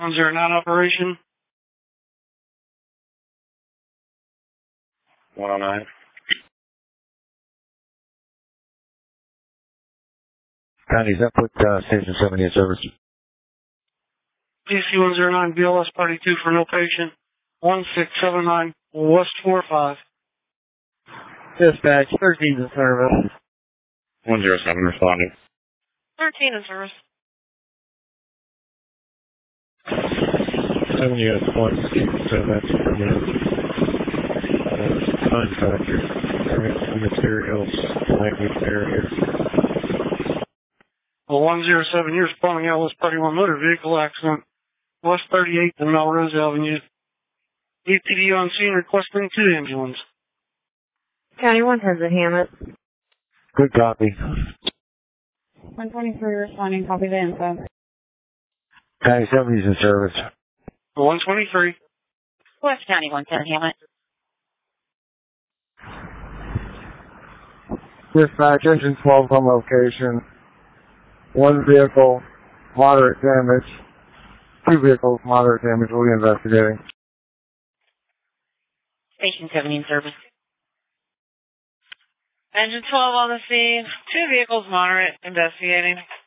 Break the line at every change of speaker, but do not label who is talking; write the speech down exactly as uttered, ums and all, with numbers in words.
one zero nine operation.
one oh nine.
Counties, that put uh, Station seventy in service.
D C one zero nine, B L S Party two for no patient. one six seven nine, West four five.
Dispatch, thirteen in service.
one zero seven responding.
thirteen in service.
seventy at one, so that's uh, contractor, transfer materials, language barrier.
Well, one zero seven, you're responding out West Party one motor vehicle accident. West thirty-eighth and Melrose Avenue. E P D on scene requesting two ambulance.
County one has a Hammett.
Good copy.
one twenty-three responding, copy the info.
County seventy's in service.
one twenty-three.
West County one ten Hammett.
Dispatch, engine twelve on location. One vehicle, moderate damage. Two vehicles, moderate damage. We'll be investigating.
Station seventy in service. Engine twelve on the scene. Two vehicles moderate. Investigating.